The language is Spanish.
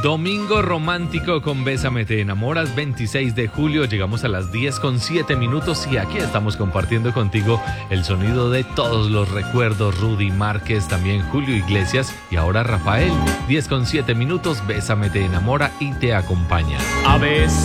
Domingo romántico con Bésame te enamoras, 26 de julio, llegamos a las 10:07 y aquí estamos compartiendo contigo el sonido de todos los recuerdos, Rudy Márquez, también Julio Iglesias y ahora Rafael, 10:07, Bésame te enamora y te acompaña. A veces